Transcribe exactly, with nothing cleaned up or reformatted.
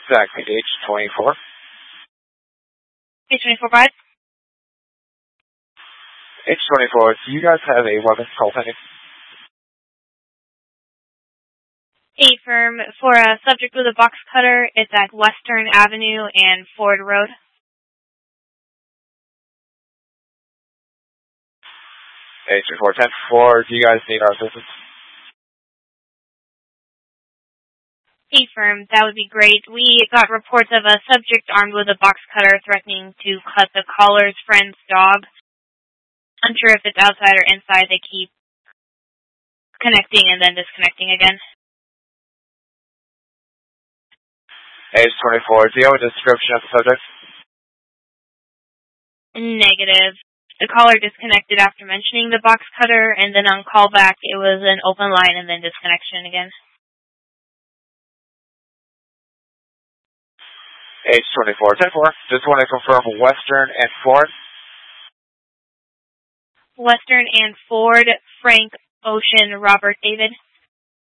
Exactly, H twenty-four. H twenty-four five. H twenty-four, do you guys have a weapons call pending? eight firm for a subject with a box cutter. It's at Western Avenue and Ford Road. H twenty-four ten four, do you guys need our assistance? eight firm, that would be great. We got reports of a subject armed with a box cutter threatening to cut the caller's friend's dog. Unsure if it's outside or inside. They keep connecting and then disconnecting again. H twenty-four, do you have a description of the subject? Negative. The caller disconnected after mentioning the box cutter, and then on callback, it was an open line and then disconnection again. H twenty-four ten four, just want to confirm Western and Ford. Western and Ford, Frank, Ocean, Robert, David.